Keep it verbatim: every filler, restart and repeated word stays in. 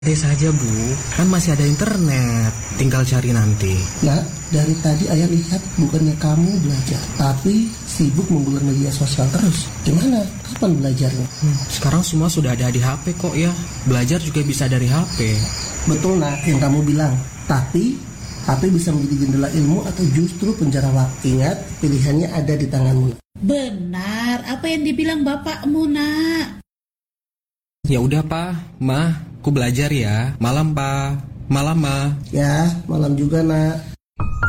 Santai saja Bu, kan masih ada internet, tinggal cari nanti. Nak, dari tadi ayah lihat bukannya kamu belajar, tapi sibuk menggulung media sosial terus. Gimana? Kapan belajarnya? Hmm, sekarang semua sudah ada di H P kok ya, belajar juga bisa dari H P. Betul nak yang kamu bilang, tapi H P bisa menjadi jendela ilmu atau justru penjara waktu. Ingat, pilihannya ada di tanganmu. Benar, apa yang dibilang bapakmu nak? Ya udah Pak, Mah, aku belajar ya. Malam Pak, malam Mah. Ya, malam juga nak.